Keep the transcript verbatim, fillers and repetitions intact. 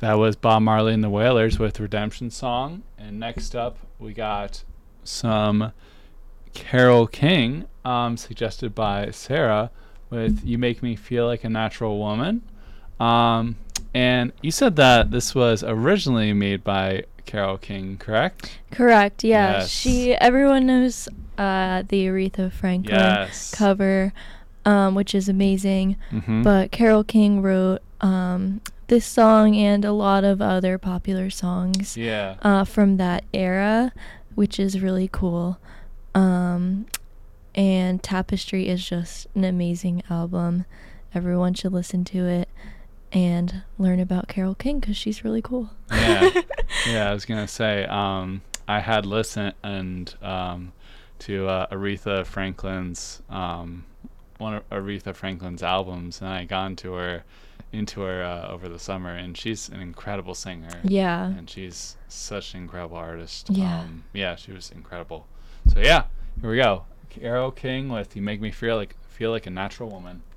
That was Bob Marley and the Wailers with Redemption Song. And next up, we got some Carole King, um, suggested by Sarah, with You Make Me Feel Like a Natural Woman. Um, and you said that this was originally made by Carole King, correct? Correct, yeah. Yes. She, everyone knows uh, the Aretha Franklin Yes. cover, um, which is amazing. Mm-hmm. But Carole King wrote um, this song and a lot of other popular songs Yeah. uh, from that era, which is really cool. Um, and Tapestry is just an amazing album. Everyone should listen to it and learn about Carole King because she's really cool. Yeah. Yeah, I was going to say, um, I had listened and um, to uh, Aretha Franklin's, um, one of Aretha Franklin's albums, and I got into her, into her uh, over the summer, and she's an incredible singer. Yeah. And she's such an incredible artist. Yeah. Um, yeah, she was incredible. So yeah, here we go. Carole King with You Make Me Feel Like Feel Like a Natural Woman.